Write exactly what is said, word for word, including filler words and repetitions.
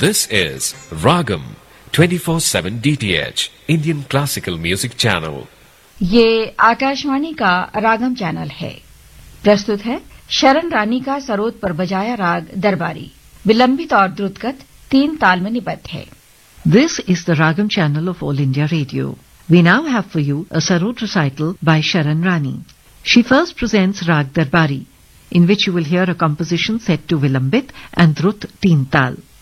This is Ragam twenty-four seven D T H Indian Classical Music Channel. ये आकाशवाणी का रागम channel है। प्रस्तुत है शरण रानी का सरोद पर बजाया राग दरबारी, विलंबित और द्रुतगत, तीन ताल में निबद्ध है। This is the Ragam channel of All India Radio. We now have for you a sarod recital by Sharan Rani. She first presents Rag Darbari, in which you will hear a composition set to Vilambit and Drut Teen Tal.